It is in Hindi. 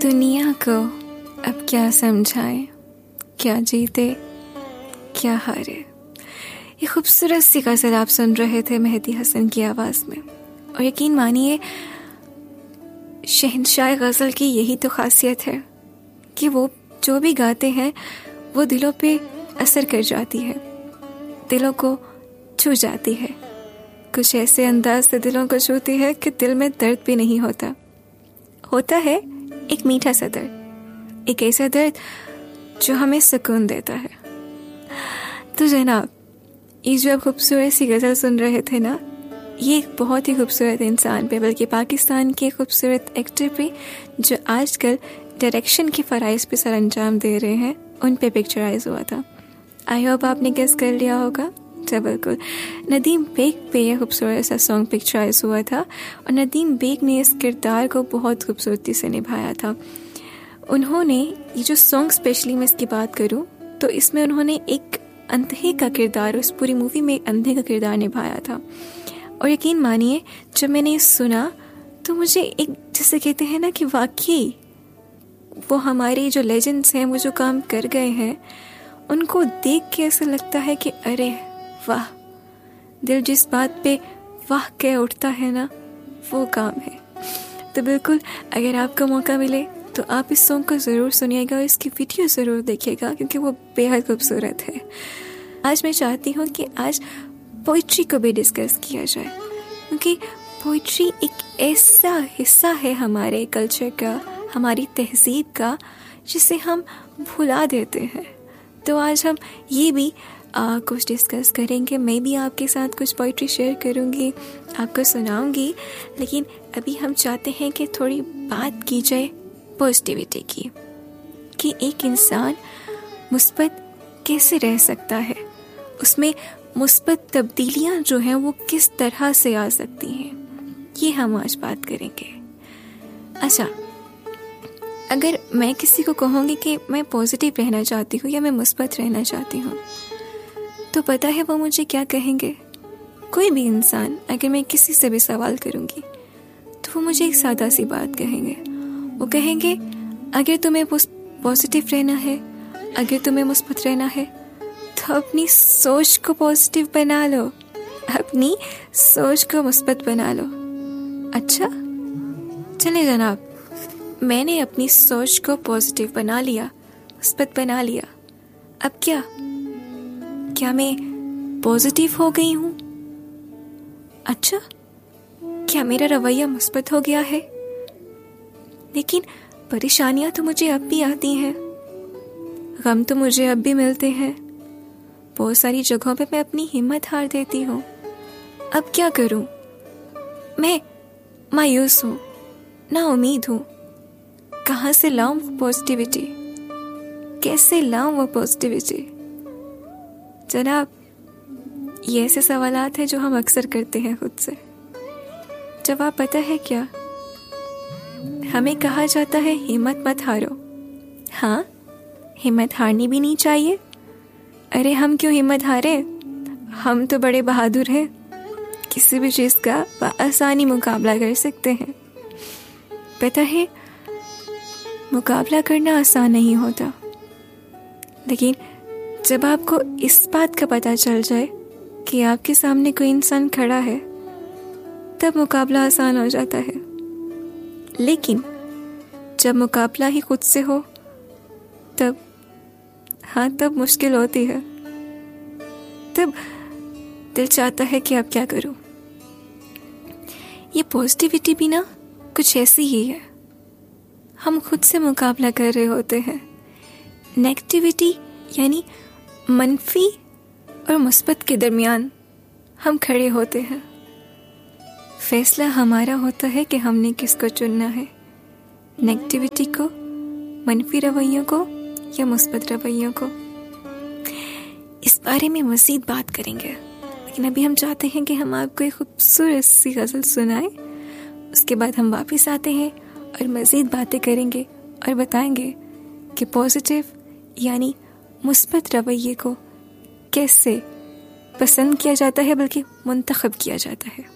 दुनिया को अब क्या समझाए, क्या जीते क्या हारे। ये खूबसूरत सी गज़ल आप सुन रहे थे मेहदी हसन की आवाज़ में। और यकीन मानिए शहंशाह गज़ल की यही तो खासियत है कि वो जो भी गाते हैं वो दिलों पे असर कर जाती है, दिलों को छू जाती है। कुछ ऐसे अंदाज से दिलों को छूती है कि दिल में दर्द भी नहीं होता है एक मीठा सा दर्द, एक ऐसा दर्द जो हमें सुकून देता है। तो जनाब, ये जो आप खूबसूरत सी गज़ल सुन रहे थे ना, ये एक बहुत ही खूबसूरत इंसान पे, बल्कि पाकिस्तान के खूबसूरत एक्टर पे जो आजकल डायरेक्शन के फ़राइज़ पे सर अंजाम दे रहे हैं, उन पे पिक्चराइज हुआ था। आई होप आपने गेस कर लिया होगा। तो बिल्कुल नदीम बेग पे यह खूबसूरत सा सॉन्ग पिक्चराइज हुआ था और नदीम बेग ने इस किरदार को बहुत खूबसूरती से निभाया था। उन्होंने ये जो सॉन्ग, स्पेशली मैं इसकी बात करूं तो इसमें उन्होंने एक अंधे का किरदार, उस पूरी मूवी में अंधे का किरदार निभाया था। और यकीन मानिए जब मैंने ये सुना तो मुझे एक, जैसे कहते हैं ना कि वाकई वो हमारे जो लेजेंड्स हैं, वो जो काम कर गए हैं, उनको देख के ऐसा लगता है कि अरे वाह, दिल जिस बात पे वाह कह उठता है ना, वो काम है। तो बिल्कुल अगर आपको मौका मिले तो आप इस सॉन्ग को ज़रूर सुनिएगा और इसकी वीडियो ज़रूर देखिएगा, क्योंकि वो बेहद खूबसूरत है। आज मैं चाहती हूँ कि आज पोइट्री को भी डिस्कस किया जाए, क्योंकि पोइट्री एक ऐसा हिस्सा है हमारे कल्चर का, हमारी तहजीब का, जिसे हम भुला देते हैं। तो आज हम ये भी कुछ डिस्कस करेंगे। मैं भी आपके साथ कुछ पोइट्री शेयर करूँगी, आपको सुनाऊँगी। लेकिन अभी हम चाहते हैं कि थोड़ी बात की जाए पॉजिटिविटी की, कि एक इंसान मुस्बत कैसे रह सकता है, उसमें मुस्बत तब्दीलियाँ जो हैं वो किस तरह से आ सकती हैं, ये हम आज बात करेंगे। अच्छा, अगर मैं किसी को कहूँगी कि मैं पॉजिटिव रहना चाहती हूँ या मैं मुस्बत रहना चाहती हूँ, तो पता है वो मुझे क्या कहेंगे? कोई भी इंसान, अगर मैं किसी से भी सवाल करूँगी तो वो मुझे एक सादा सी बात कहेंगे। वो कहेंगे अगर तुम्हें पॉजिटिव रहना है, अगर तुम्हें मुस्बत रहना है, तो अपनी सोच को पॉजिटिव बना लो, अपनी सोच को मुस्बत बना लो। अच्छा, चले जनाब, मैंने अपनी सोच को पॉजिटिव बना लिया, मुस्बत बना लिया। अब क्या मैं पॉजिटिव हो गई हूँ? अच्छा, क्या मेरा रवैया मुस्बत हो गया है? लेकिन परेशानियां तो मुझे अब भी आती हैं, गम तो मुझे अब भी मिलते हैं, बहुत सारी जगहों पे मैं अपनी हिम्मत हार देती हूँ। अब क्या करूँ? मैं मायूस हूँ, ना उम्मीद हूँ। कहाँ से लाऊं वो पॉजिटिविटी? कैसे लाऊं वो पॉजिटिविटी? जनाब, ये ऐसे सवालात हैं जो हम अक्सर करते हैं खुद से। जवाब पता है क्या? हमें कहा जाता है हिम्मत मत हारो। हाँ, हिम्मत हारनी भी नहीं चाहिए। अरे हम क्यों हिम्मत हारे? हम तो बड़े बहादुर हैं, किसी भी चीज़ का आसानी मुकाबला कर सकते हैं। पता है मुकाबला करना आसान नहीं होता, लेकिन जब आपको इस बात का पता चल जाए कि आपके सामने कोई इंसान खड़ा है, तब मुकाबला आसान हो जाता है। लेकिन जब मुकाबला ही खुद से हो, तब मुश्किल होती है। तब दिल चाहता है कि अब क्या करूं। ये पॉजिटिविटी भी ना कुछ ऐसी ही है, हम खुद से मुकाबला कर रहे होते हैं। नेगेटिविटी यानी मनफी और मुस्बत के दरमियान हम खड़े होते हैं। फैसला हमारा होता है कि हमने किसको चुनना है, नेगेटिविटी को, मनफी रवैयों को या मुस्बत रवैयों को। इस बारे में मज़ीद बात करेंगे, लेकिन अभी हम चाहते हैं कि हम आपको एक खूबसूरत सी गज़ल सुनाएं। उसके बाद हम वापस आते हैं और मज़ीद बातें करेंगे और बताएंगे कि पॉजिटिव यानी मुस्बत रवैये को कैसे पसंद किया जाता है, बल्कि मुंतखब किया जाता है।